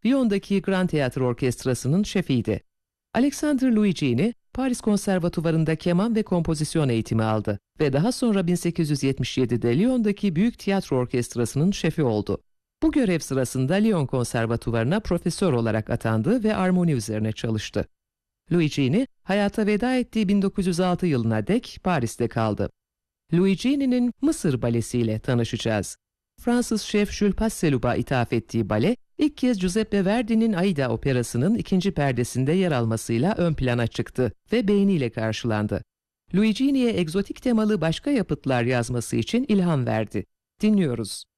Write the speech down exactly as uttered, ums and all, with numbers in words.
Lyon'daki Grand Theatre Orkestrası'nın şefiydi. Alexandre Luigini, Paris Konservatuvarı'nda keman ve kompozisyon eğitimi aldı ve daha sonra bin sekiz yüz yetmiş yedide Lyon'daki Büyük Tiyatro Orkestrası'nın şefi oldu. Bu görev sırasında Lyon Konservatuvarı'na profesör olarak atandı ve armoni üzerine çalıştı. Luigini, hayata veda ettiği bin dokuz yüz altı yılına dek Paris'te kaldı. Luigini'nin Mısır balesiyle tanışacağız. Fransız şef Jules Passeloub'a ithaf ettiği bale, ilk kez Giuseppe Verdi'nin Aida operasının ikinci perdesinde yer almasıyla ön plana çıktı ve beğeniyle karşılandı. Luigini'ye egzotik temalı başka yapıtlar yazması için ilham verdi. Dinliyoruz.